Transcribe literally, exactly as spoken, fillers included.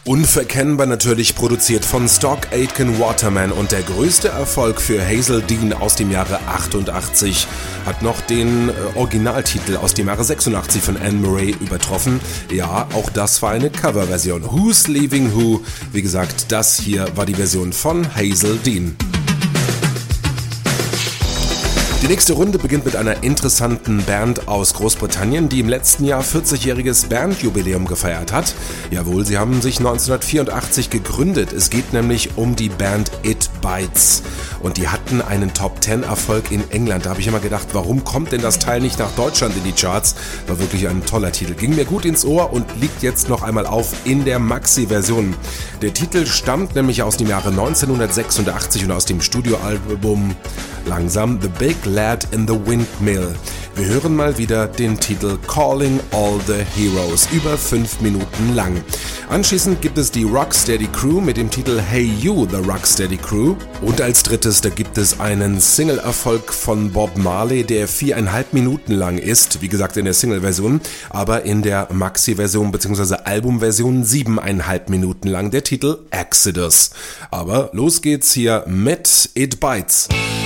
Unverkennbar natürlich produziert von Stock Aitken Waterman und der größte Erfolg für Hazel Dean aus dem Jahre achtundachtzig hat noch den äh, Originaltitel aus dem Jahre sechsundachtzig von Anne Murray übertroffen. Ja, auch das war eine Coverversion. Who's Leaving Who? Wie gesagt, das hier war die Version von Hazel Dean. Die nächste Runde beginnt mit einer interessanten Band aus Großbritannien, die im letzten Jahr vierzigjähriges Bandjubiläum gefeiert hat. Jawohl, sie haben sich neunzehnhundertvierundachtzig gegründet. Es geht nämlich um die Band It Bites. Und die hatten einen Top Ten Erfolg in England. Da habe ich immer gedacht, warum kommt denn das Teil nicht nach Deutschland in die Charts? War wirklich ein toller Titel. Ging mir gut ins Ohr und liegt jetzt noch einmal auf in der Maxi-Version. Der Titel stammt nämlich aus dem Jahre neunzehnhundertsechsundachtzig und aus dem Studioalbum Langsam The Big Lad in the Windmill. Wir hören mal wieder den Titel Calling All the Heroes, über fünf Minuten lang. Anschließend gibt es die Rocksteady Crew mit dem Titel Hey You, The Rocksteady Crew. Und als drittes, da gibt es einen Single-Erfolg von Bob Marley, der viereinhalb Minuten lang ist. Wie gesagt in der Single-Version, aber in der Maxi-Version bzw. Album-Version siebeneinhalb Minuten lang. Der Titel Exodus. Aber los geht's hier mit It Bites.